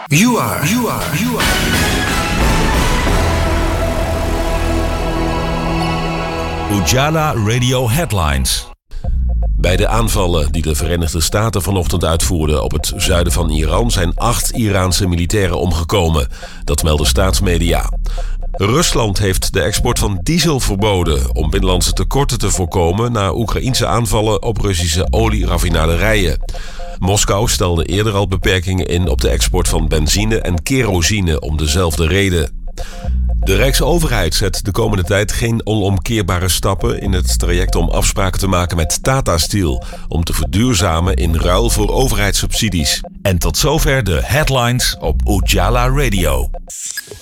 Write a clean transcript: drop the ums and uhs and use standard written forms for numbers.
You are. Ujala Radio Headlines. Bij de aanvallen die de Verenigde Staten vanochtend uitvoerden op het zuiden van Iran zijn 8 Iraanse militairen omgekomen. Dat melden staatsmedia. Rusland heeft de export van diesel verboden om binnenlandse tekorten te voorkomen na Oekraïense aanvallen op Russische olieraffinaderijen. Moskou stelde eerder al beperkingen in op de export van benzine en kerosine om dezelfde reden. De Rijksoverheid zet de komende tijd geen onomkeerbare stappen in het traject om afspraken te maken met Tata Steel om te verduurzamen in ruil voor overheidssubsidies. En tot zover de headlines op Ujala Radio.